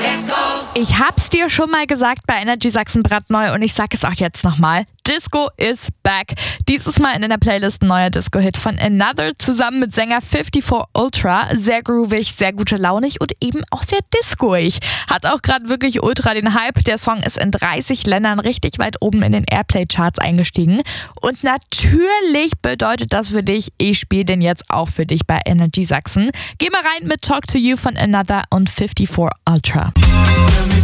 Ich hab's dir schon mal gesagt bei Energy Sachsen brandneu und ich sag es auch jetzt nochmal. Disco is back. Dieses Mal in der Playlist ein neuer Disco-Hit von Another zusammen mit Sänger 54 Ultra. Sehr groovig, sehr gute Launig und eben auch sehr discoig. Hat auch gerade wirklich ultra den Hype. Der Song ist in 30 Ländern richtig weit oben in den Airplay-Charts eingestiegen. Und natürlich bedeutet das für dich, ich spiele den jetzt auch für dich bei Energy Sachsen. Geh mal rein mit Talk to You von Another und 54 Ultra.